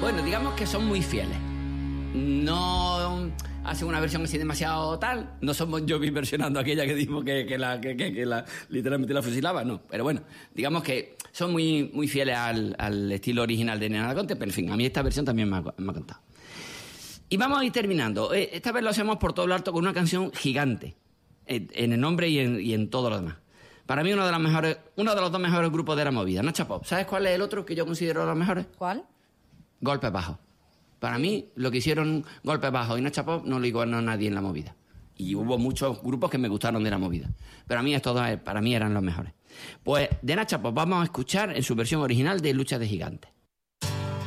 Bueno, digamos que son muy fieles. No hacen una versión así demasiado tal. No somos yo versionando aquella que dijo que literalmente la fusilaba, no. Pero bueno, digamos que son muy, muy fieles al estilo original de Nena Conte, pero en fin, a mí esta versión también me ha contado. Y vamos a ir terminando. Esta vez lo hacemos por todo lo alto con una canción gigante, en el nombre y en todo lo demás. Para mí uno de los dos mejores grupos de la movida, Nacha Pop. ¿Sabes cuál es el otro que yo considero los mejores? ¿Cuál? Golpes Bajos. Para mí, lo que hicieron Golpes Bajos y Nacha Pop no lo igualó a nadie en la movida. Y hubo muchos grupos que me gustaron de la movida. Pero a mí estos dos, para mí, eran los mejores. Pues de Nacha Pop vamos a escuchar en su versión original de Lucha de Gigantes.